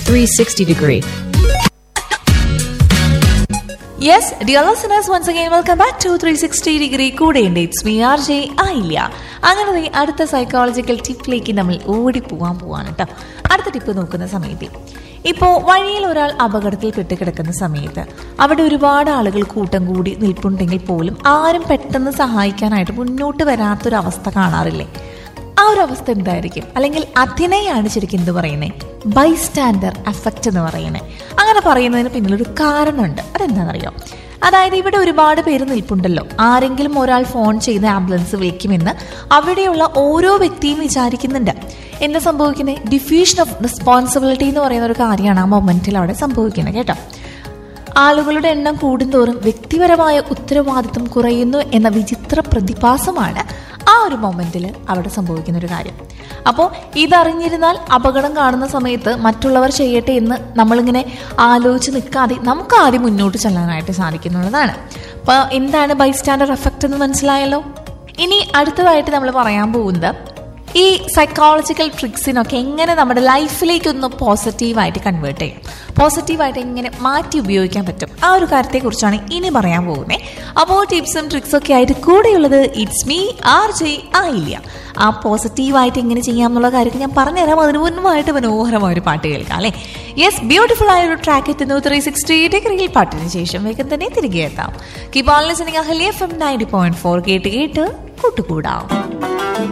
360 degree. Yes, dear listeners, once again welcome back to 360 degree കൂടെയുണ്ട്. It's me RJ ആയില്ല. അങ്ങനെ അടുത്ത psychological ടിപ്പിലേക്ക് നമ്മൾ ഓടിപ്പോവാൻ പോവാണ് കേട്ടോ. അടുത്ത ടിപ്പ് നോക്കുന്ന സമയത്ത് ഇപ്പോൾ വഴിയിൽ ഒരാൾ അപകടത്തിൽ പെട്ടുകിടക്കുന്ന സമയത്ത് അവിടെ ഒരുപാട് ആളുകൾ കൂട്ടം കൂടി നിൽപ്പുണ്ടെങ്കിൽ പോലും ആരും പെട്ടെന്ന് സഹായിക്കാനായിട്ട് മുന്നോട്ട് വരാത്തൊരവസ്ഥ കാണാറില്ലേ? ആ ഒരു അവസ്ഥ എന്തായിരിക്കും? അല്ലെങ്കിൽ അതിനെയാണ് ശരിക്കും എന്ത് പറയുന്നത്, ബൈസ്റ്റാൻഡർ എഫക്റ്റ് എന്ന് പറയുന്നത്. അങ്ങനെ പറയുന്നതിന് പിന്നിലൊരു കാരണമുണ്ട്. അതെന്താണെന്നറിയോ? അതായത് ഇവിടെ ഒരുപാട് പേര് നിൽപ്പുണ്ടല്ലോ, ആരെങ്കിലും ഒരാൾ ഫോൺ ചെയ്ത് ആംബുലൻസ് വിളിക്കുമെന്ന് അവിടെയുള്ള ഓരോ വ്യക്തിയും വിചാരിക്കുന്നുണ്ട്. എന്താ സംഭവിക്കുന്നത്? ഡിഫ്യൂഷൻ ഓഫ് റെസ്പോൺസിബിലിറ്റി എന്ന് പറയുന്ന ഒരു കാര്യമാണ് ആ മൊമെന്റിൽ അവിടെ സംഭവിക്കുന്നത് കേട്ടോ. ആളുകളുടെ എണ്ണം കൂടുന്തോറും വ്യക്തിപരമായ ഉത്തരവാദിത്വം കുറയുന്നു എന്ന വിചിത്ര പ്രതിഭാസമാണ് ആ ഒരു മൊമെന്റിൽ അവിടെ സംഭവിക്കുന്ന ഒരു കാര്യം. അപ്പോൾ ഇതറിഞ്ഞിരുന്നാൽ അപകടം കാണുന്ന സമയത്ത് മറ്റുള്ളവർ ചെയ്യട്ടെ എന്ന് നമ്മളിങ്ങനെ ആലോചിച്ച് നിൽക്കാതെ നമുക്ക് ആദ്യം മുന്നോട്ട് ചെല്ലാനായിട്ട് സാധിക്കുന്നുള്ളതാണ്. അപ്പോൾ എന്താണ് ബൈസ്റ്റാൻഡർ എഫക്റ്റ് എന്ന് മനസ്സിലായല്ലോ. ഇനി അടുത്തതായിട്ട് നമ്മൾ പറയാൻ പോകുന്നത് ഈ സൈക്കോളജിക്കൽ ട്രിക്സിനൊക്കെ എങ്ങനെ നമ്മുടെ ലൈഫിലേക്കൊന്ന് പോസിറ്റീവായിട്ട് കൺവേർട്ട് ചെയ്യും, പോസിറ്റീവായിട്ട് എങ്ങനെ മാറ്റി ഉപയോഗിക്കാൻ പറ്റും, ആ ഒരു കാര്യത്തെക്കുറിച്ചാണ് ഇനി പറയാൻ പോകുന്നത്. അപ്പോൾ ടിപ്സും ട്രിക്സും ഒക്കെ ആയിട്ട് കൂടെയുള്ളത് ഇറ്റ്സ് മീ RJ ആയില്ല. ആ പോസിറ്റീവായിട്ട് എങ്ങനെ ചെയ്യാമെന്നുള്ള കാര്യത്തിൽ ഞാൻ പറഞ്ഞുതരാം. അതിന് മുൻപായിട്ട് മനോഹരമായ ഒരു പാട്ട് കേൾക്കാം അല്ലേ? യെസ്, ബ്യൂട്ടിഫുൾ ആയ ഒരു ട്രാക്ക് എത്തുന്നു 360 ഡിഗ്രിയിൽ. പാട്ടിന് ശേഷം വേഗം തന്നെ തിരികെ എത്താം. Keep on listening Ahalya FM 90.4 കേട്ട് കൂട്ടുകൂടാം.